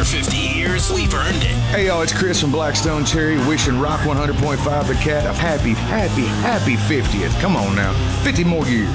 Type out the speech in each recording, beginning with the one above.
50 years, we've earned it. Hey, y'all, it's Chris from Blackstone Cherry wishing Rock 100.5 The Cat a happy 50th. Come on now. 50 more years.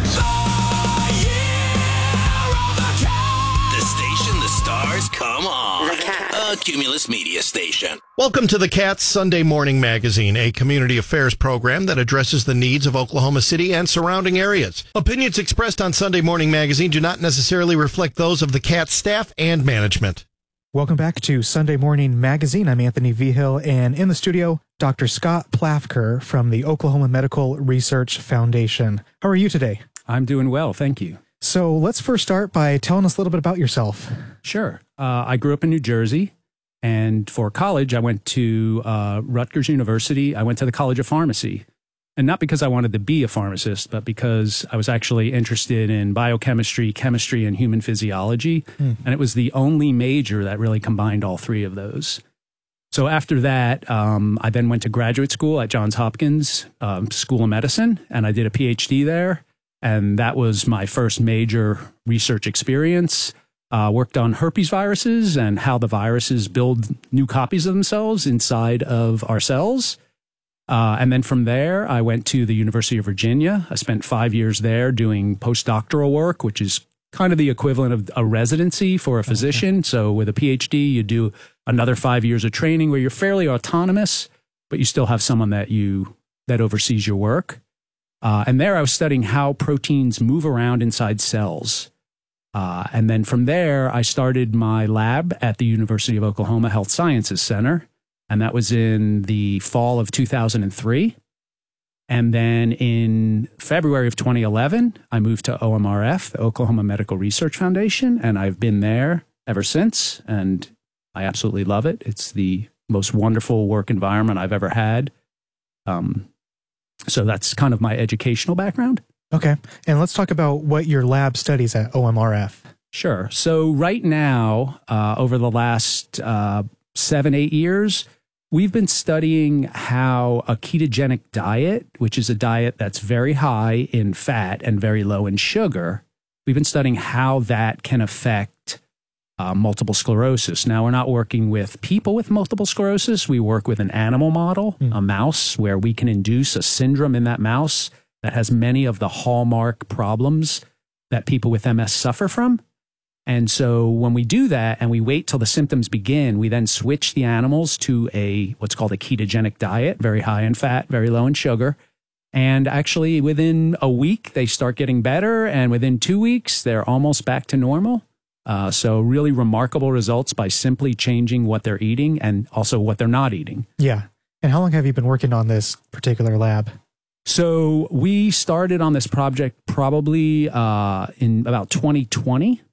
The station the stars come on. The Cat. A Cumulus Media station. Welcome to the Cat's Sunday Morning Magazine, a community affairs program that addresses the needs of Oklahoma City and surrounding areas. Opinions expressed on Sunday Morning Magazine do not necessarily reflect those of the Cat's staff and management. Welcome back to Sunday Morning Magazine. I'm Anthony Vigil, and in the studio, Dr. Scott Plafker from the Oklahoma Medical Research Foundation. How are you today? I'm doing well, thank you. So let's first start by telling us a little bit about yourself. Sure. I grew up in New Jersey, and for college, I went to Rutgers University. I went to the College of Pharmacy. And not because I wanted to be a pharmacist, but because I was actually interested in biochemistry, chemistry, and human physiology. And it was the only major that really combined all three of those. So after that, I then went to graduate school at Johns Hopkins School of Medicine, and I did a PhD there. And that was my first major research experience. Worked on herpes viruses and how the viruses build new copies of themselves inside of our cells. And then from there, I went to the University of Virginia. I spent 5 years there doing postdoctoral work, which is kind of the equivalent of a residency for a physician. Okay. So with a PhD, you do another 5 years of training where you're fairly autonomous, but you still have someone that oversees your work. And there I was studying how proteins move around inside cells. And then from there, I started my lab at the University of Oklahoma Health Sciences Center. And that was in the fall of 2003. And then in February of 2011, I moved to OMRF, the Oklahoma Medical Research Foundation, and I've been there ever since, and I absolutely love it. It's the most wonderful work environment I've ever had. So that's kind of my educational background. Okay. And let's talk about what your lab studies at OMRF. Sure. So right now, over the last 7-8 years, we've been studying how a ketogenic diet, which is a diet that's very high in fat and very low in sugar, we've been studying how that can affect multiple sclerosis. Now, we're not working with people with multiple sclerosis. We work with an animal model, a mouse, where we can induce a syndrome in that mouse that has many of the hallmark problems that people with MS suffer from. And so when we do that and we wait till the symptoms begin, we then switch the animals to what's called a ketogenic diet, very high in fat, very low in sugar. And actually within a week, they start getting better. And within 2 weeks, they're almost back to normal. So really remarkable results by simply changing what they're eating and also what they're not eating. Yeah. And how long have you been working on this particular lab? So we started on this project probably in about 2020.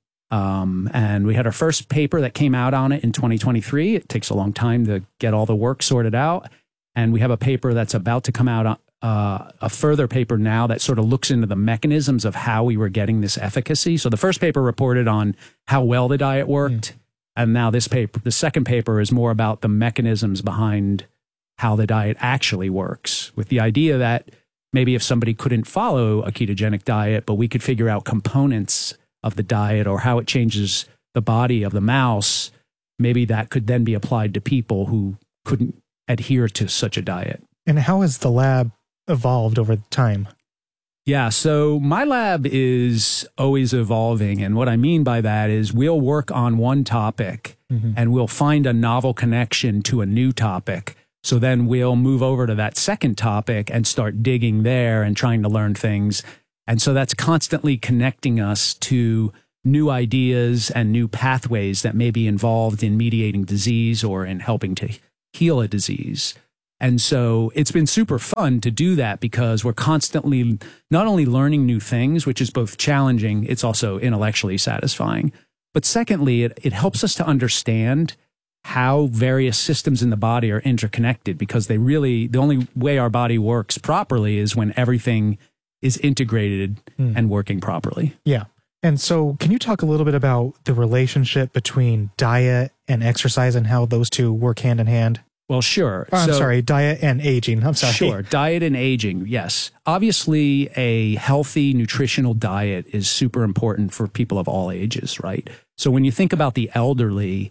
And we had our first paper that came out on it in 2023. It takes a long time to get all the work sorted out. And we have a paper that's about to come out, a further paper now that sort of looks into the mechanisms of how we were getting this efficacy. So the first paper reported on how well the diet worked. And now this paper, the second paper, is more about the mechanisms behind how the diet actually works, with the idea that maybe if somebody couldn't follow a ketogenic diet, but we could figure out components of the diet or how it changes the body of the mouse, maybe that could then be applied to people who couldn't adhere to such a diet. And how has the lab evolved over time? Yeah, so my lab is always evolving. And what I mean by that is we'll work on one topic and we'll find a novel connection to a new topic. So then we'll move over to that second topic and start digging there and trying to learn things. And so that's constantly connecting us to new ideas and new pathways that may be involved in mediating disease or in helping to heal a disease. And so it's been super fun to do that because we're constantly not only learning new things, which is both challenging, it's also intellectually satisfying. But secondly, it helps us to understand how various systems in the body are interconnected, because the only way our body works properly is when everything is integrated and working properly. Yeah. And so can you talk a little bit about the relationship between diet and exercise and how those two work hand in hand? Well, sure. Diet and aging. I'm sorry. Sure. Diet and aging. Yes. Obviously, a healthy nutritional diet is super important for people of all ages, right? So when you think about the elderly,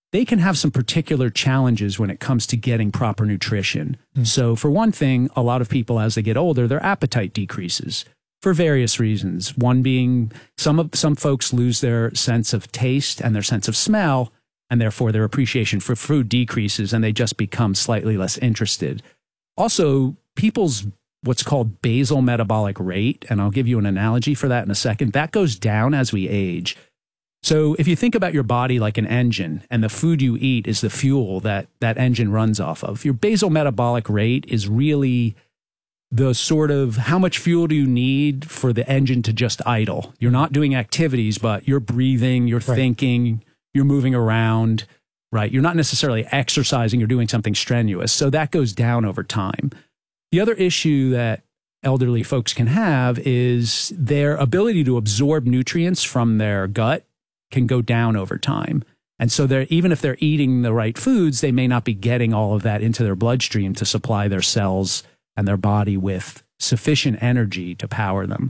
they can have some particular challenges when it comes to getting proper nutrition. So for one thing, a lot of people as they get older, their appetite decreases for various reasons. One being some folks lose their sense of taste and their sense of smell, and therefore their appreciation for food decreases and they just become slightly less interested. Also, people's what's called basal metabolic rate, and I'll give you an analogy for that in a second, that goes down as we age. So if you think about your body like an engine and the food you eat is the fuel that engine runs off of, your basal metabolic rate is really the sort of how much fuel do you need for the engine to just idle. You're not doing activities, but you're breathing, you're thinking, you're moving around, right? You're not necessarily exercising, you're doing something strenuous. So that goes down over time. The other issue that elderly folks can have is their ability to absorb nutrients from their gut can go down over time. And so even if they're eating the right foods, they may not be getting all of that into their bloodstream to supply their cells and their body with sufficient energy to power them.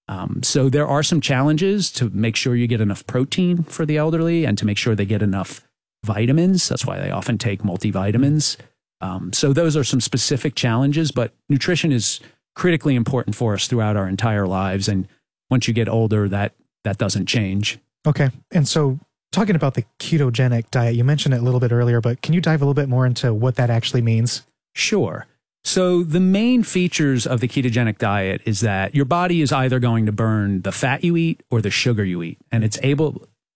So there are some challenges to make sure you get enough protein for the elderly and to make sure they get enough vitamins. That's why they often take multivitamins. So those are some specific challenges, but nutrition is critically important for us throughout our entire lives. And once you get older, that doesn't change. Okay. And so talking about the ketogenic diet, you mentioned it a little bit earlier, but can you dive a little bit more into what that actually means? Sure. So the main features of the ketogenic diet is that your body is either going to burn the fat you eat or the sugar you eat, and it's able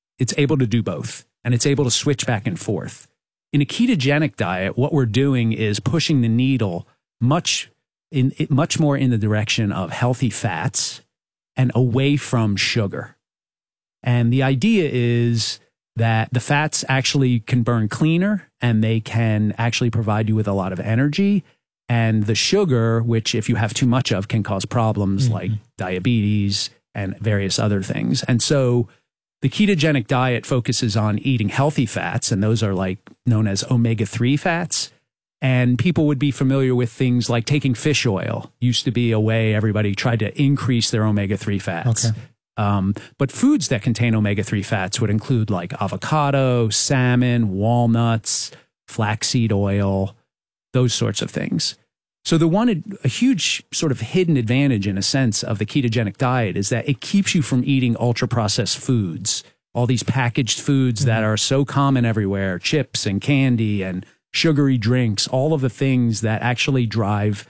to do both, and it's able to switch back and forth. In a ketogenic diet, what we're doing is pushing the needle much more in the direction of healthy fats and away from sugar. And the idea is that the fats actually can burn cleaner and they can actually provide you with a lot of energy. And the sugar, which if you have too much of, can cause problems like diabetes and various other things. And so the ketogenic diet focuses on eating healthy fats, and those are like known as omega-3 fats. And people would be familiar with things like taking fish oil. Used to be a way everybody tried to increase their omega-3 fats. Okay. But foods that contain omega-3 fats would include like avocado, salmon, walnuts, flaxseed oil, those sorts of things. So a huge sort of hidden advantage in a sense of the ketogenic diet is that it keeps you from eating ultra-processed foods, all these packaged foods that are so common everywhere, chips and candy and sugary drinks, all of the things that actually drive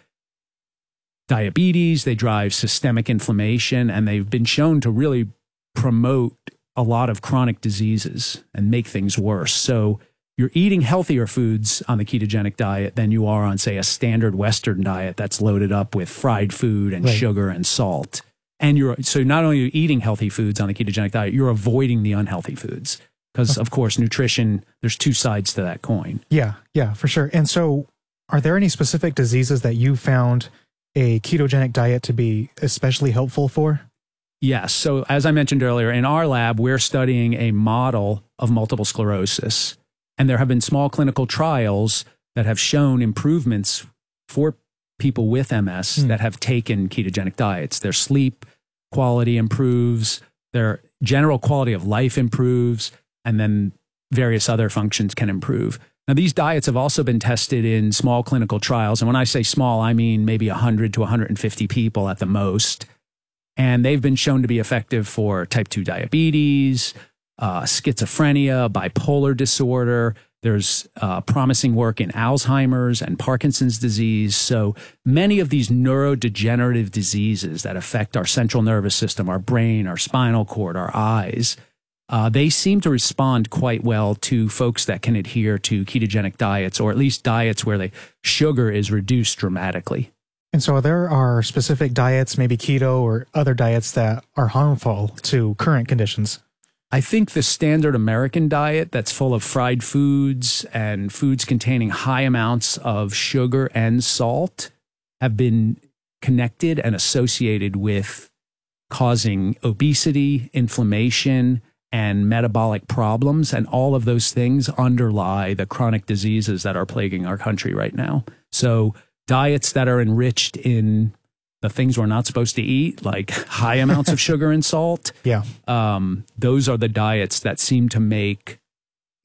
diabetes, they drive systemic inflammation, and they've been shown to really promote a lot of chronic diseases and make things worse. So you're eating healthier foods on the ketogenic diet than you are on, say, a standard Western diet that's loaded up with fried food and sugar and salt. And so not only are you eating healthy foods on the ketogenic diet, you're avoiding the unhealthy foods. Because, of course, nutrition, there's two sides to that coin. Yeah, for sure. And so are there any specific diseases that you found a ketogenic diet to be especially helpful for? Yes. So as I mentioned earlier, in our lab, we're studying a model of multiple sclerosis. And there have been small clinical trials that have shown improvements for people with MS that have taken ketogenic diets. Their sleep quality improves, their general quality of life improves, and then various other functions can improve. Now, these diets have also been tested in small clinical trials. And when I say small, I mean maybe 100 to 150 people at the most. And they've been shown to be effective for type 2 diabetes, schizophrenia, bipolar disorder. There's promising work in Alzheimer's and Parkinson's disease. So many of these neurodegenerative diseases that affect our central nervous system, our brain, our spinal cord, our eyes, they seem to respond quite well to folks that can adhere to ketogenic diets, or at least diets where the sugar is reduced dramatically. And so there are specific diets, maybe keto or other diets, that are harmful to current conditions. I think the standard American diet that's full of fried foods and foods containing high amounts of sugar and salt have been connected and associated with causing obesity, inflammation, and metabolic problems. And all of those things underlie the chronic diseases that are plaguing our country right now. So diets that are enriched in the things we're not supposed to eat, like high amounts of sugar and salt, those are the diets that seem to make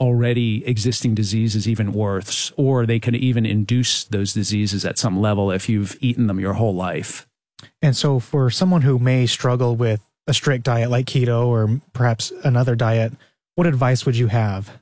already existing diseases even worse, or they can even induce those diseases at some level if you've eaten them your whole life. And so for someone who may struggle with a strict diet like keto or perhaps another diet, what advice would you have?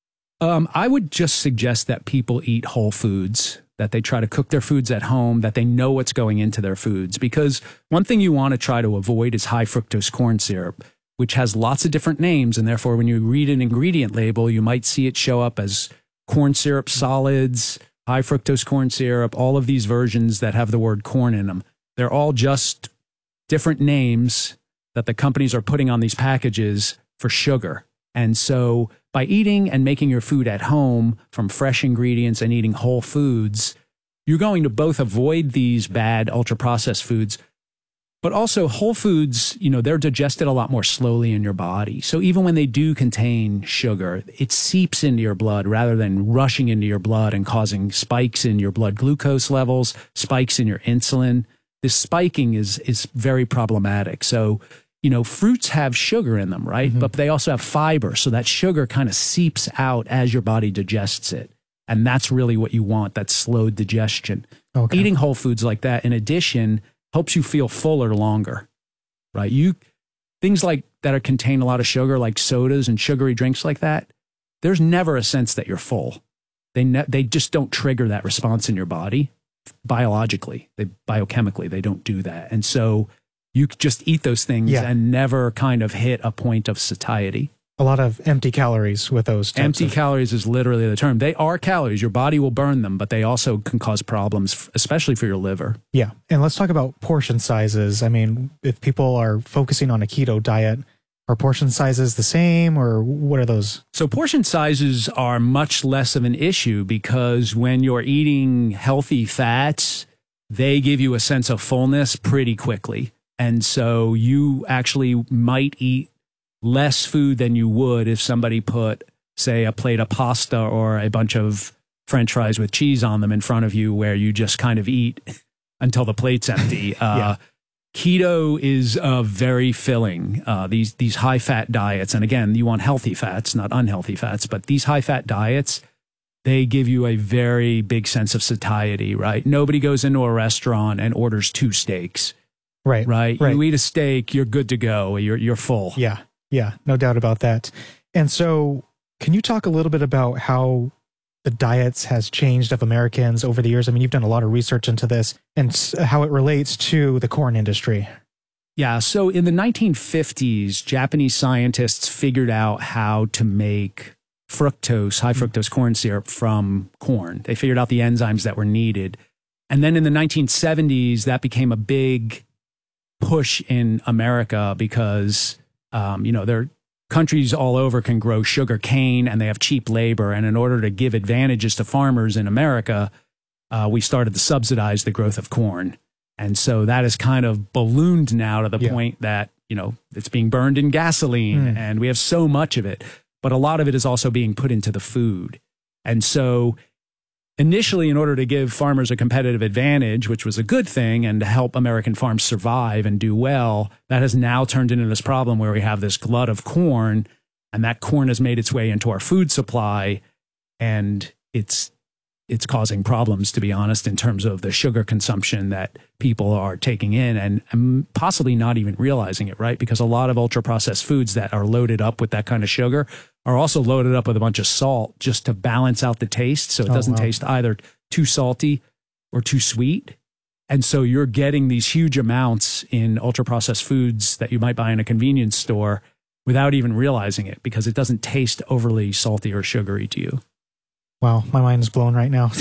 I would just suggest that people eat whole foods, that they try to cook their foods at home, that they know what's going into their foods. Because one thing you want to try to avoid is high fructose corn syrup, which has lots of different names. And therefore, when you read an ingredient label, you might see it show up as corn syrup solids, high fructose corn syrup, all of these versions that have the word corn in them. They're all just different names that the companies are putting on these packages for sugar. And so by eating and making your food at home from fresh ingredients and eating whole foods, you're going to both avoid these bad ultra-processed foods, but also whole foods, they're digested a lot more slowly in your body. So even when they do contain sugar, it seeps into your blood rather than rushing into your blood and causing spikes in your blood glucose levels, spikes in your insulin. This spiking is very problematic. So fruits have sugar in them, right? Mm-hmm. But they also have fiber. So that sugar kind of seeps out as your body digests it. And that's really what you want, that slow digestion. Okay. Eating whole foods like that, in addition, helps you feel fuller longer, right? Things like that contain a lot of sugar, like sodas and sugary drinks like that, there's never a sense that you're full. They just don't trigger that response in your body biologically. Biochemically, they don't do that. And so you just eat those things and never kind of hit a point of satiety. A lot of empty calories with those. Empty calories is literally the term. They are calories. Your body will burn them, but they also can cause problems, especially for your liver. Yeah. And let's talk about portion sizes. I mean, if people are focusing on a keto diet, are portion sizes the same or what are those? So portion sizes are much less of an issue because when you're eating healthy fats, they give you a sense of fullness pretty quickly. And so you actually might eat less food than you would if somebody put, say, a plate of pasta or a bunch of French fries with cheese on them in front of you where you just kind of eat until the plate's empty. Keto is very filling. These high-fat diets, and again, you want healthy fats, not unhealthy fats, but these high-fat diets, they give you a very big sense of satiety, right? Nobody goes into a restaurant and orders 2 steaks. Right. You eat a steak, you're good to go. You're full. Yeah, no doubt about that. And so can you talk a little bit about how the diets has changed of Americans over the years? I mean, you've done a lot of research into this and how it relates to the corn industry. Yeah, so in the 1950s, Japanese scientists figured out how to make fructose, high fructose corn syrup from corn. They figured out the enzymes that were needed. And then in the 1970s, that became a big push in America because, there are countries all over can grow sugar cane and they have cheap labor. And in order to give advantages to farmers in America, we started to subsidize the growth of corn. And so that is kind of ballooned now to the point that, it's being burned in gasoline and we have so much of it. But a lot of it is also being put into the food. And so initially, in order to give farmers a competitive advantage, which was a good thing, and to help American farms survive and do well, that has now turned into this problem where we have this glut of corn, and that corn has made its way into our food supply, and it's causing problems, to be honest, in terms of the sugar consumption that people are taking in and possibly not even realizing it, right? Because a lot of ultra-processed foods that are loaded up with that kind of sugar are also loaded up with a bunch of salt just to balance out the taste. So it doesn't taste either too salty or too sweet. And so you're getting these huge amounts in ultra-processed foods that you might buy in a convenience store without even realizing it because it doesn't taste overly salty or sugary to you. Wow, my mind is blown right now.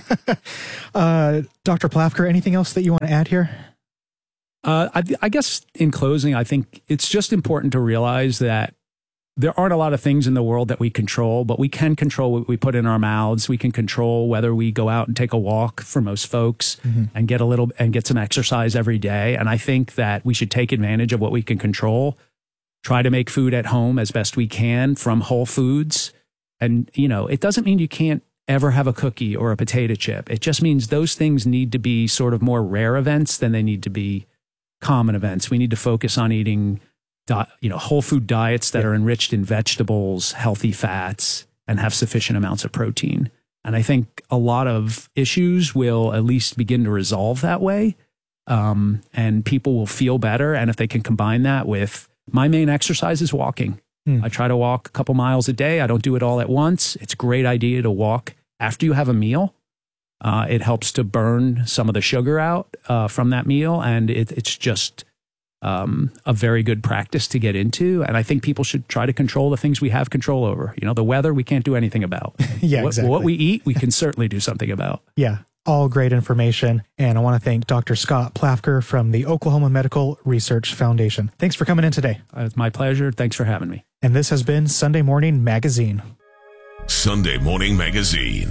Dr. Plafker, anything else that you want to add here? I guess in closing, I think it's just important to realize that there aren't a lot of things in the world that we control, but we can control what we put in our mouths. We can control whether we go out and take a walk for most folks and get some exercise every day. And I think that we should take advantage of what we can control, try to make food at home as best we can from whole foods. And, it doesn't mean you can't ever have a cookie or a potato chip. It just means those things need to be sort of more rare events than they need to be common events. We need to focus on eating whole food diets that are enriched in vegetables, healthy fats, and have sufficient amounts of protein. And I think a lot of issues will at least begin to resolve that way. And people will feel better. And if they can combine that with, my main exercise is walking. I try to walk a couple miles a day. I don't do it all at once. It's a great idea to walk after you have a meal. It helps to burn some of the sugar out from that meal. And it's just a very good practice to get into. And I think people should try to control the things we have control over. You know, the weather, we can't do anything about. Exactly. What we eat, we can certainly do something about. Yeah. All great information. And I want to thank Dr. Scott Plafker from the Oklahoma Medical Research Foundation. Thanks for coming in today. It's my pleasure. Thanks for having me. And this has been Sunday Morning Magazine. Sunday Morning Magazine.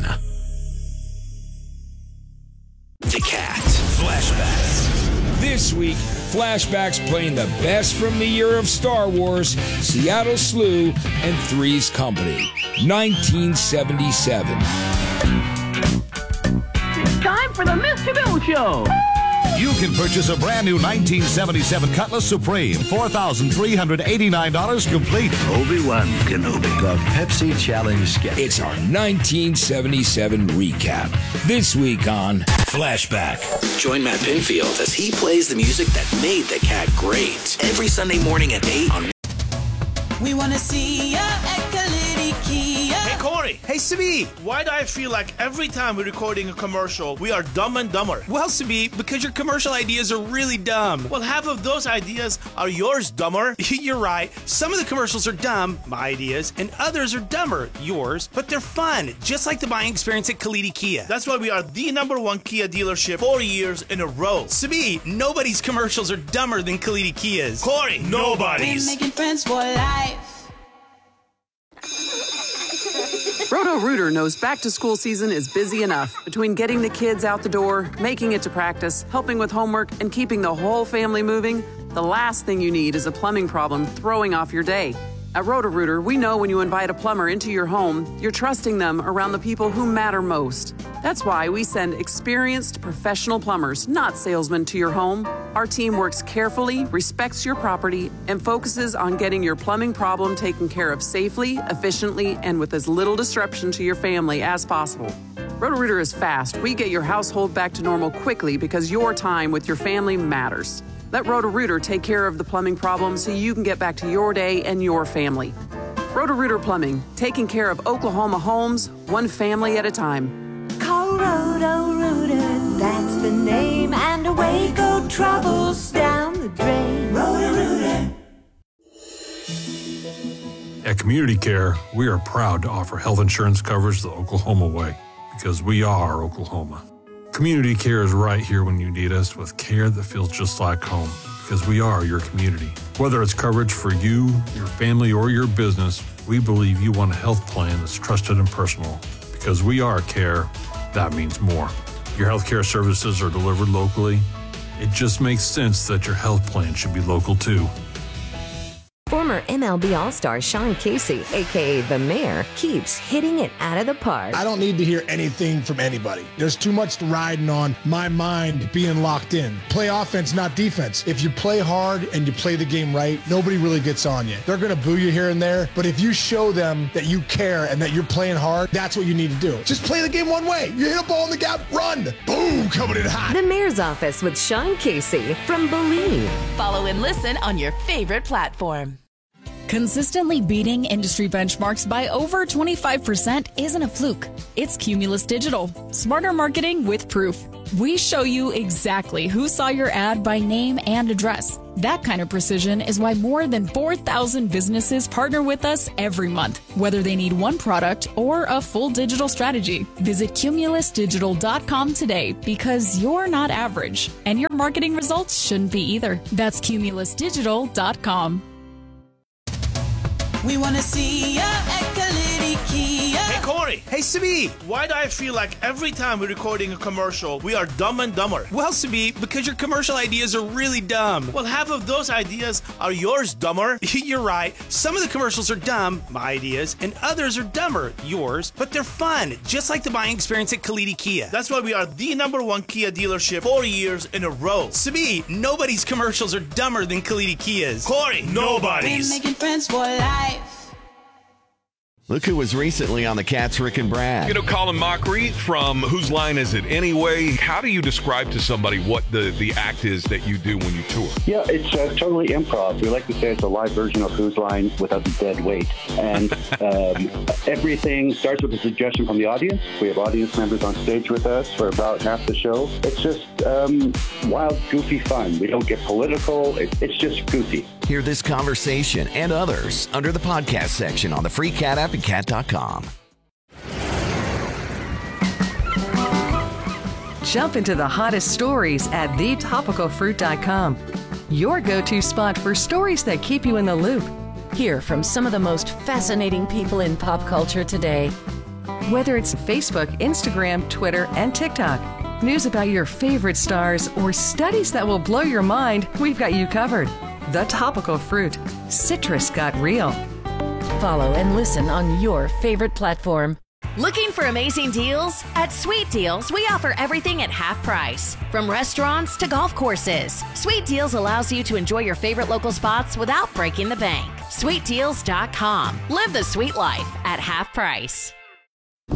The Cat. Flashbacks. This week, flashbacks playing the best from the year of Star Wars, Seattle Slew, and Three's Company, 1977. Time for the Mr. Bill Show. You can purchase a brand new 1977 Cutlass Supreme, $4,389 complete. Obi-Wan Kenobi. The Pepsi Challenge sketch. It's our 1977 recap. This week on Flashback. Join Matt Pinfield as he plays the music that made the Cat great. Every Sunday morning at 8 on... We want to see ya at Kalidi Kia. Hey, Corey. Hey, Sabi. Why do I feel like every time we're recording a commercial, we are dumb and dumber? Well, Sabi, because your commercial ideas are really dumb. Well, half of those ideas are yours, dumber. You're right. Some of the commercials are dumb, my ideas, and others are dumber, yours, but they're fun, just like the buying experience at Kalidi Kia. That's why we are the #1 Kia dealership 4 years in a row. Sabi, nobody's commercials are dumber than Kalidi Kia's. Corey, nobody's. We're making friends for life. Roto-Rooter knows back-to-school season is busy enough. Between getting the kids out the door, making it to practice, helping with homework, and keeping the whole family moving, the last thing you need is a plumbing problem throwing off your day. At Roto-Rooter, we know when you invite a plumber into your home, you're trusting them around the people who matter most. That's why we send experienced professional plumbers, not salesmen, to your home. Our team works carefully, respects your property, and focuses on getting your plumbing problem taken care of safely, efficiently, and with as little disruption to your family as possible. Roto-Rooter is fast. We get your household back to normal quickly because your time with your family matters. Let Roto-Rooter take care of the plumbing problem so you can get back to your day and your family. Roto-Rooter Plumbing, taking care of Oklahoma homes, one family at a time. Call Roto-Rooter, that's the name, and away go troubles down the drain. Roto-Rooter. At Community Care, we are proud to offer health insurance coverage the Oklahoma way, because we are Oklahoma. Community Care is right here when you need us with care that feels just like home, because we are your community. Whether it's coverage for you, your family, or your business, we believe you want a health plan that's trusted and personal. Because we are care, that means more. Your healthcare services are delivered locally. It just makes sense that your health plan should be local too. Former MLB All-Star Sean Casey, a.k.a. The Mayor, keeps hitting it out of the park. I don't need to hear anything from anybody. There's too much riding on my mind being locked in. Play offense, not defense. If you play hard and you play the game right, nobody really gets on you. They're going to boo you here and there, but if you show them that you care and that you're playing hard, that's what you need to do. Just play the game one way. You hit a ball in the gap, run. Boom, coming in hot. The Mayor's Office with Sean Casey from Believe. Follow and listen on your favorite platform. Consistently beating industry benchmarks by over 25% isn't a fluke. It's Cumulus Digital. Smarter marketing with proof. We show you exactly who saw your ad by name and address. That kind of precision is why more than 4,000 businesses partner with us every month, whether they need one product or a full digital strategy. Visit cumulusdigital.com today because you're not average, and your marketing results shouldn't be either. That's cumulusdigital.com. We want to see ya at Kalidi Kia. Hey, Corey. Hey, Sabi. Why do I feel like every time we're recording a commercial, we are dumb and dumber? Well, Sabi, because your commercial ideas are really dumb. Well, half of those ideas are yours, dumber. You're right. Some of the commercials are dumb, my ideas, and others are dumber, yours, but they're fun, just like the buying experience at Kalidi Kia. That's why we are the #1 Kia dealership 4 years in a row. Sabi, nobody's commercials are dumber than Kalidi Kia's. Corey, nobody's. We're making friends for life. Look who was recently on the Cats, Rick and Brad. You know, Colin Mockery from Whose Line Is It Anyway? How do you describe to somebody what the act is that you do when you tour? Yeah, it's totally improv. We like to say it's a live version of Whose Line without the dead weight. And everything starts with a suggestion from the audience. We have audience members on stage with us for about half the show. It's just wild, goofy fun. We don't get political. It's just goofy. Hear this conversation and others under the podcast section on the free Cat app and cat.com. Jump into the hottest stories at thetopicalfruit.com. Your go-to spot for stories that keep you in the loop. Hear from some of the most fascinating people in pop culture today. Whether it's Facebook, Instagram, Twitter, and TikTok, news about your favorite stars, or studies that will blow your mind, we've got you covered. The Topical Fruit. Citrus got real. Follow and listen on your favorite platform. Looking for amazing deals? At Sweet Deals, we offer everything at half price. From restaurants to golf courses, Sweet Deals allows you to enjoy your favorite local spots without breaking the bank. SweetDeals.com. Live the sweet life at half price.